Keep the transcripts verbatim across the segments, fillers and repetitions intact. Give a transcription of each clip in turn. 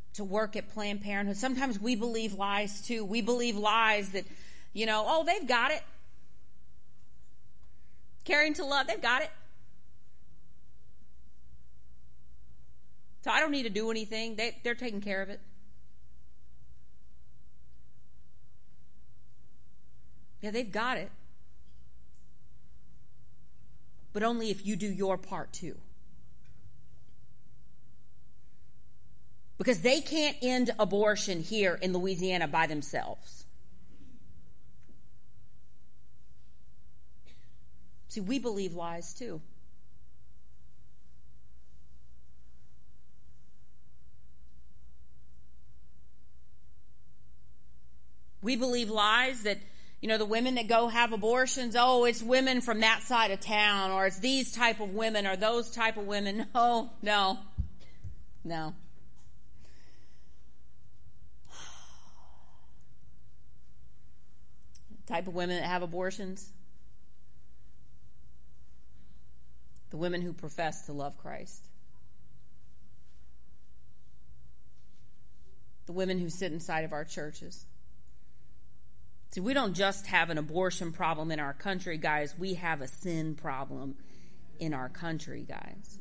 to work at Planned Parenthood. Sometimes we believe lies too. We believe lies that, you know, oh, they've got it. Caring to Love, they've got it. So I don't need to do anything. They, they're taking care of it. Yeah, they've got it. But only if you do your part too. Because they can't end abortion here in Louisiana by themselves. See, we believe lies too. We believe lies that, you know, the women that go have abortions, oh, it's women from that side of town, or it's these type of women, or those type of women. No, no, no. Type of women that have abortions. The women who profess to love Christ. The women who sit inside of our churches. See, we don't just have an abortion problem in our country, guys. We have a sin problem in our country, guys.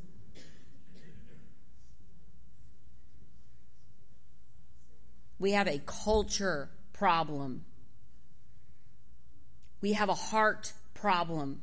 We have a culture problem. We have a heart problem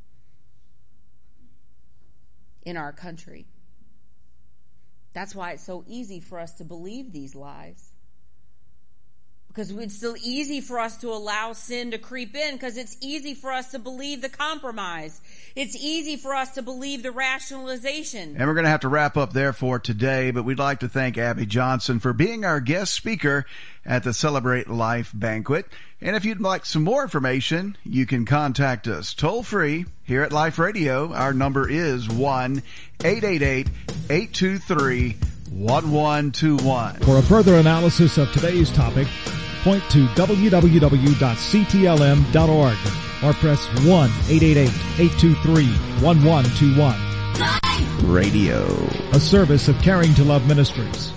in our country. That's why it's so easy for us to believe these lies. Because it's still easy for us to allow sin to creep in, because it's easy for us to believe the compromise. It's easy for us to believe the rationalization. And we're going to have to wrap up there for today, but we'd like to thank Abby Johnson for being our guest speaker at the Celebrate Life banquet. And if you'd like some more information, you can contact us toll free here at Life Radio. Our number is one eight eight eight, eight two three, one one two one. For a further analysis of today's topic, point to w w w dot c t l m dot org or press one eight eight eight, eight two three, one one two one. Radio, a service of Caring to Love Ministries.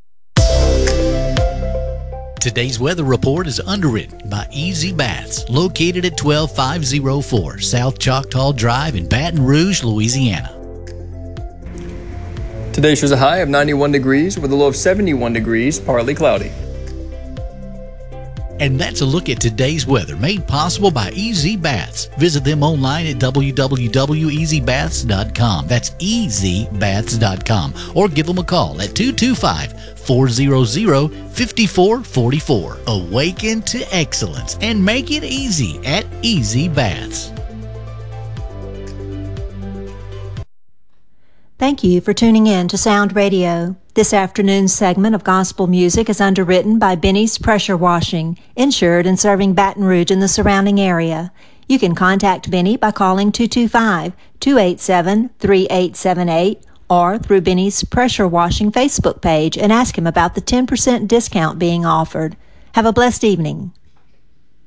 Today's weather report is underwritten by Easy Baths, located at twelve five oh four South Choctaw Drive in Baton Rouge, Louisiana. Today shows a high of ninety-one degrees with a low of seventy-one degrees, partly cloudy. And that's a look at today's weather, made possible by Easy Baths. Visit them online at w w w dot easy baths dot com. That's easy baths dot com. Or give them a call at two two five, four hundred, five four four four. Awaken to excellence and make it easy at Easy Baths. Thank you for tuning in to Sound Radio. This afternoon's segment of gospel music is underwritten by Benny's Pressure Washing, insured and serving Baton Rouge and the surrounding area. You can contact Benny by calling two two five, two eight seven, three eight seven eight or through Benny's Pressure Washing Facebook page and ask him about the ten percent discount being offered. Have a blessed evening.